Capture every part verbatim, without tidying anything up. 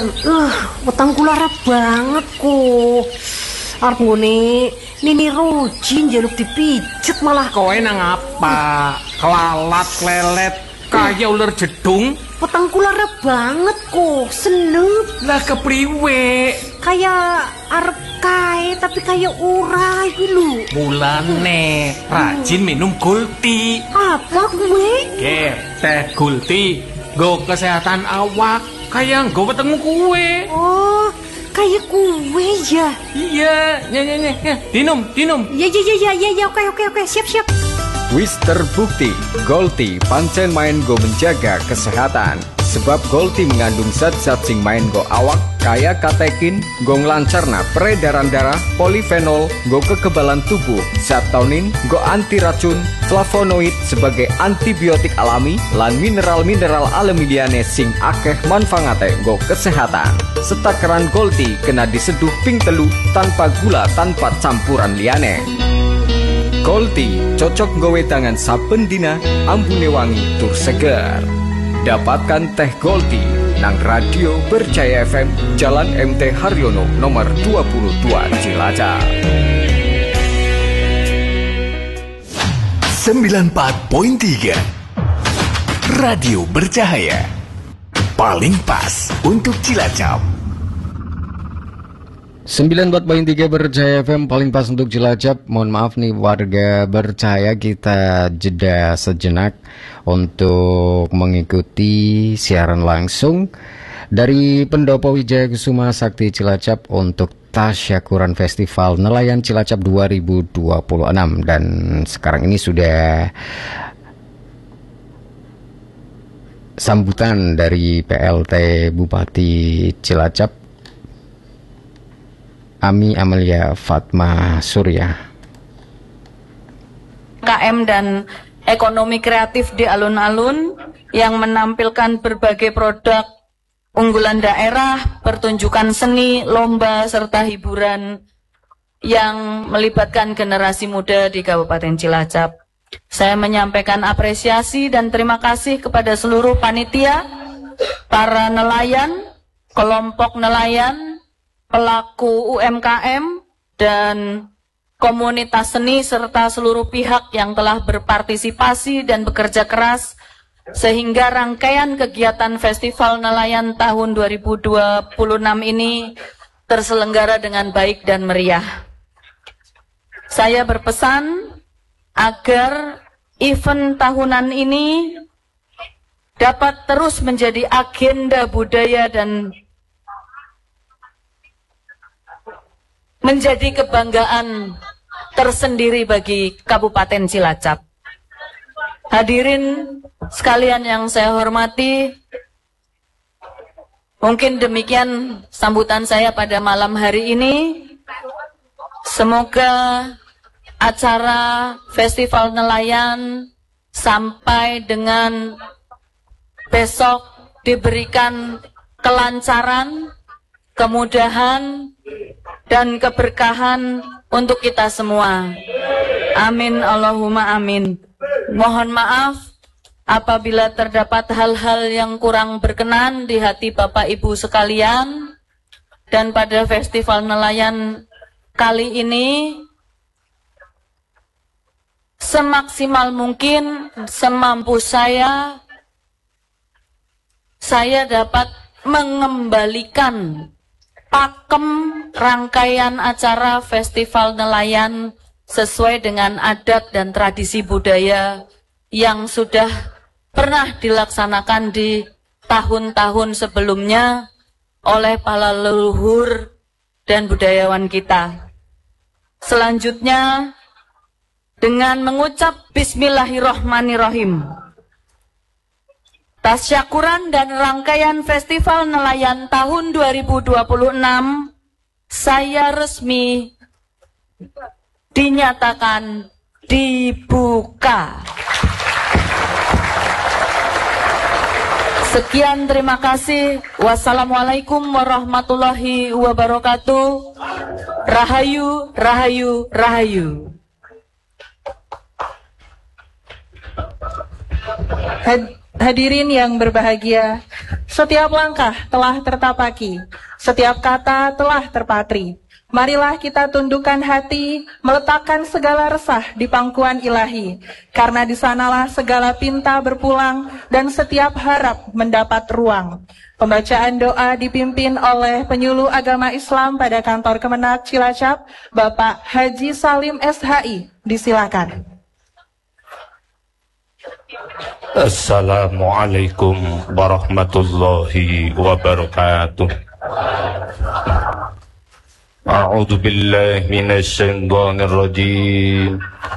Uh, weteng kula arep banget kok. Arep ngene Nini Roji njaluk dipijet malah. Kowe nang apa? Kelalat lelet kaya ular jedung. Weteng kula arep banget kok, seneng. Lah kepriwe? Kayak arep kae tapi kayak ora iki lho. Mulane rajin minum Gulti. Apa kuwe? Ger, teh Gulti nggo kesehatan awak kaya nggo wetengmu kuwe. Oh, kayak kuwe ya. Iya, ya ya ya, dinum, dinum. Ya ya ya ya ya, oke oke oke, siap siap. Wis terbukti, Gulti pancen main go menjaga kesehatan. Sebab Gulti mengandung zat-zat sing main go awak kaya katekin, go nglancarna peredaran darah, polifenol, go kekebalan tubuh, zat taunin, go anti racun, flavonoid sebagai antibiotik alami, lan mineral-mineral alami liyane sing akeh manfaate go kesehatan. Setakaran Gulti kena diseduh ping telu tanpa gula, tanpa campuran liyane. Gulti cocok nggawe tangan saben dina, ambune wangi tur seger. Dapatkan teh Gulti nang Radio Berjaya F M, Jalan M T Haryono nomor dua puluh dua Cilacap. sembilan puluh empat koma tiga Radio Bercahaya, paling pas untuk Cilacap. sembilan puluh empat koma tiga Berjaya F M, paling pas untuk Cilacap. Mohon maaf nih warga Bercahaya, kita jeda sejenak untuk mengikuti siaran langsung dari Pendopo Wijaya Kusuma Sakti Cilacap untuk Tasyakuran Festival Nelayan Cilacap dua ribu dua puluh enam. Dan sekarang ini sudah sambutan dari P L T Bupati Cilacap, Ami Amelia Fatma Surya. K M dan ekonomi kreatif di alun-alun yang menampilkan berbagai produk unggulan daerah, pertunjukan seni, lomba, serta hiburan yang melibatkan generasi muda di Kabupaten Cilacap. Saya menyampaikan apresiasi dan terima kasih kepada seluruh panitia, para nelayan, kelompok nelayan, pelaku U M K M, dan komunitas seni serta seluruh pihak yang telah berpartisipasi dan bekerja keras sehingga rangkaian kegiatan Festival Nelayan tahun dua ribu dua puluh enam ini terselenggara dengan baik dan meriah. Saya berpesan agar event tahunan ini dapat terus menjadi agenda budaya dan menjadi kebanggaan tersendiri bagi Kabupaten Cilacap. Hadirin sekalian yang saya hormati, mungkin demikian sambutan saya pada malam hari ini. Semoga acara Festival Nelayan sampai dengan besok diberikan kelancaran, kemudahan, dan keberkahan untuk kita semua. Amin, Allahumma amin. Mohon maaf apabila terdapat hal-hal yang kurang berkenan di hati Bapak Ibu sekalian. Dan pada Festival Nelayan kali ini, semaksimal mungkin, semampu saya, saya dapat mengembalikan pakem rangkaian acara Festival Nelayan sesuai dengan adat dan tradisi budaya yang sudah pernah dilaksanakan di tahun-tahun sebelumnya oleh para leluhur dan budayawan kita. Selanjutnya, dengan mengucap Bismillahirrohmanirrohim, tasyakuran dan rangkaian Festival Nelayan tahun dua ribu dua puluh enam saya resmi dinyatakan dibuka. Sekian, terima kasih. Wassalamualaikum warahmatullahi wabarakatuh. Rahayu, rahayu, rahayu. Hadirin yang berbahagia, setiap langkah telah tertapaki, setiap kata telah terpatri. Marilah kita tundukkan hati, meletakkan segala resah di pangkuan ilahi, karena di sanalah segala pinta berpulang dan setiap harap mendapat ruang. Pembacaan doa dipimpin oleh penyuluh agama Islam pada kantor Kemenak Cilacap, Bapak Haji Salim S H I. Disilakan. Assalamualaikum warahmatullahi wabarakatuh. A'udzu billahi minasy syaithanir rajim.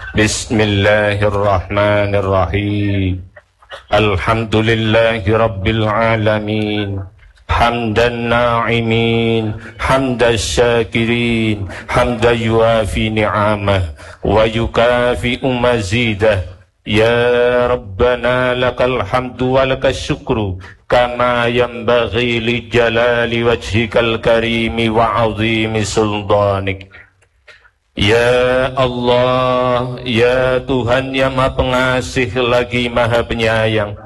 Bismillahirrahmanirrahim. Alhamdulillahi rabbil alamin. Hamdan na'imin, hamdan syakirin, hamdan yuafi ni'amah wa yukafi'u mazidah. Ya Rabbana lakal hamdu wa lakal syukru kama yanbaghi li jalali wajhikal karimi wa azimi sultanik. Ya Allah, ya Tuhan yang Maha Pengasih lagi Maha Penyayang,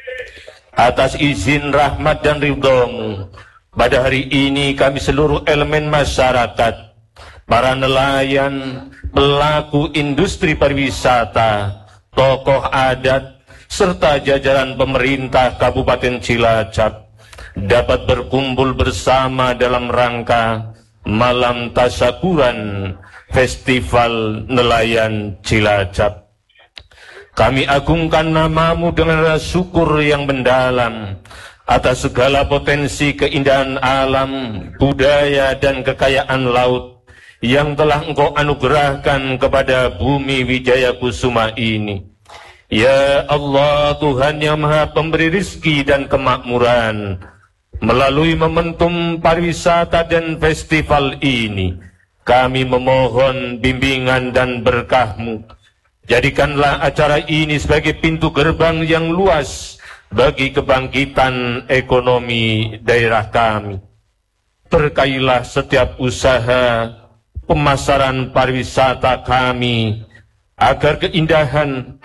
atas izin rahmat dan ridho-Mu, pada hari ini kami seluruh elemen masyarakat, para nelayan, pelaku industri pariwisata, tokoh adat, serta jajaran pemerintah Kabupaten Cilacap dapat berkumpul bersama dalam rangka Malam Tasyakuran Festival Nelayan Cilacap. Kami agungkan nama-Mu dengan rasa syukur yang mendalam atas segala potensi keindahan alam, budaya, dan kekayaan laut yang telah Engkau anugerahkan kepada bumi Wijaya Kusuma ini. Ya Allah, Tuhan yang Maha Pemberi rizki dan kemakmuran, melalui momentum pariwisata dan festival ini, kami memohon bimbingan dan berkah-Mu. Jadikanlah acara ini sebagai pintu gerbang yang luas bagi kebangkitan ekonomi daerah kami. Berkailah setiap usaha pemasaran pariwisata kami, agar keindahan,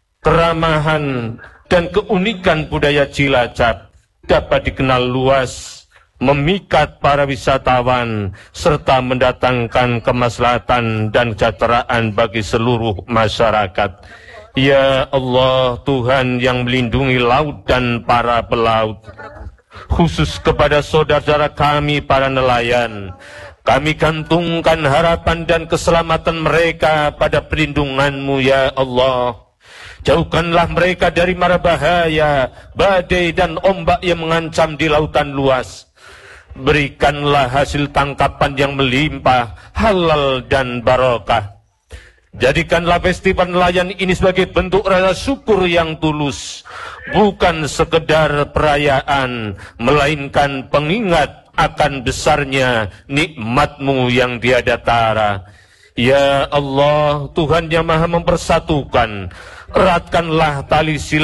keramahan, dan keunikan budaya Cilacap dapat dikenal luas, memikat para wisatawan, serta mendatangkan kemaslahatan dan kesejahteraan bagi seluruh masyarakat. Ya Allah, Tuhan yang melindungi laut dan para pelaut, khusus kepada saudara-saudara kami para nelayan, kami gantungkan harapan dan keselamatan mereka pada perlindungan-Mu, ya Allah. Jauhkanlah mereka dari mara bahaya, badai dan ombak yang mengancam di lautan luas. Berikanlah hasil tangkapan yang melimpah, halal dan barokah. Jadikanlah festival nelayan ini sebagai bentuk rasa syukur yang tulus, bukan sekedar perayaan, melainkan pengingat akan besarnya nikmat-Mu yang tiada tara. Ya Allah, Tuhan yang Maha mempersatukan, eratkanlah tali silaturahmi